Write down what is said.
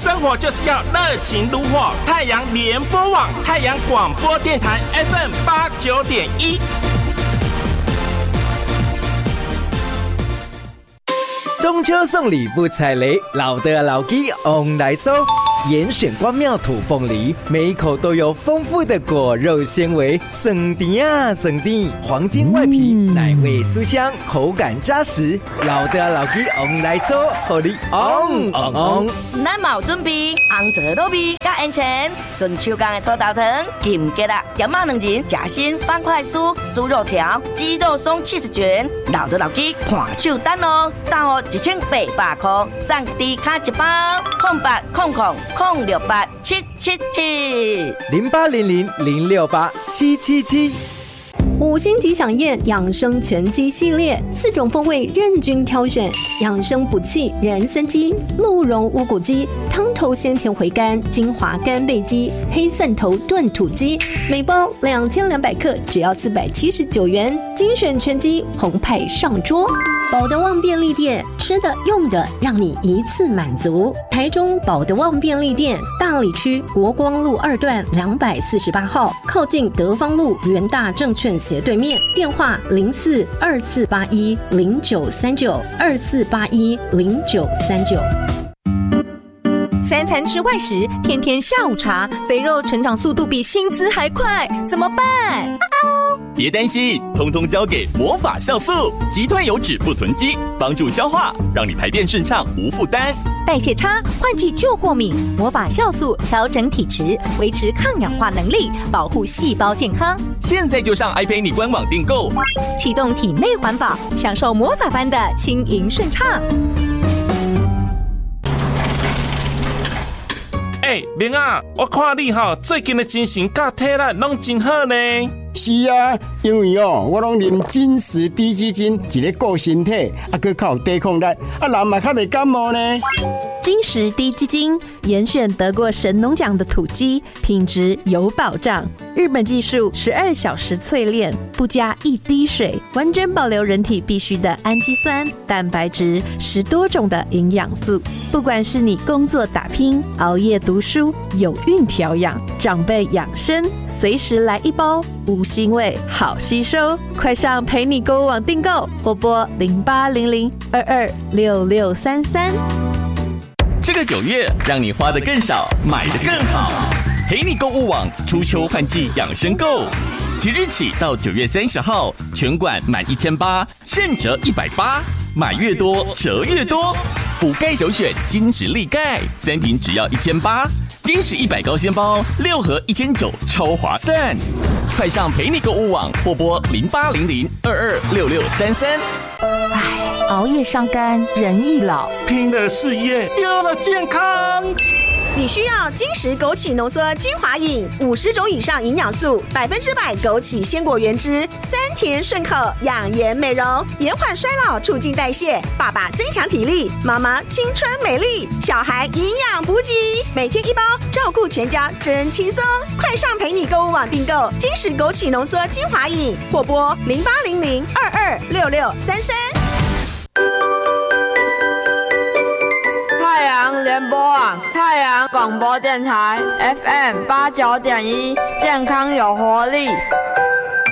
生活就是要热情如火。太阳联播网，太阳广播电台 FM89.1。 中秋送礼不踩雷，老的老鸡 on 来收。严选光妙土凤梨，每一口都有丰富的果肉纤维，省甜啊省甜，黄金外皮，奶味酥香，口感扎实。老的老鸡 on 来收，互你 on。 咱嘛有准备红枣卤味、甲烟前顺手工的土豆汤、金桔啊、咸肉两仁、夹心方块酥、猪肉条、鸡肉松70卷，老的老鸡看手单哦，单哦1800块，送低卡一包，0800-06777。0800-068-777。 5星级享宴养生全鸡系列，4种风味任君挑选，养生补气人参鸡、鹿茸乌骨鸡、汤头鲜甜回甘精华干贝鸡、黑蒜头炖土鸡，每包2200克，只要479元，精选全鸡澎湃上桌。保德旺便利店，吃的用的让你一次满足。台中保德旺便利店，大里区国光路2段248号，靠近德芳路元大证券斜对面，电话042481093924810939。 3餐吃外食，天天下午茶，肥肉成长速度比薪资还快，怎么办？ 别担心，通通交给魔法酵素，极端油脂不囤积，帮助消化，让你排便顺畅无负担。 代谢差，换季就过敏，魔法酵素调整体质，维持抗氧化能力，保护细胞健康。 现在就上 iPay 官网订购， 启动体内环保，享受魔法般的轻盈顺畅。 明啊，我看你最近的精神甲体力拢真好呢。 是啊，因为我拢啉金石低基金，一个顾身体，还较有抵抗力，人嘛较袂感冒呢。 金石低基金严选得过神农奖的土鸡，品质有保障。日本技术12小时淬炼，不加一滴水，完整保留人体必需的氨基酸、蛋白质，10多种的营养素。不管是你工作打拼、熬夜读书、有孕调养、长辈养生，随时来一包，无腥味，好吸收。快上陪你购物网订购，或拨0800226633。 这个9月，让你花得更少，买得更好。陪你购物网初秋换季养生购，即日起到9月30号，全馆满1800现折180，买越多折越多。补钙首选金石力钙，3瓶只要1800，金石100高纤包6盒1900，超划算。快上陪你购物网，或拨0800226633。 熬夜伤肝，人易老； 拼了事业，丢了健康。 你需要金石枸杞浓缩精华饮，50种以上营养素，100%枸杞鲜果原汁，酸甜顺口，养颜美容，延缓衰老，促进代谢。爸爸增强体力，妈妈青春美丽，小孩营养补给，每天1包，照顾全家真轻松。快上陪你购物网订购金石枸杞浓缩精华饮，或拨0800226633。 太阳联播网，太阳广播电台 FM89.1，健康有活力。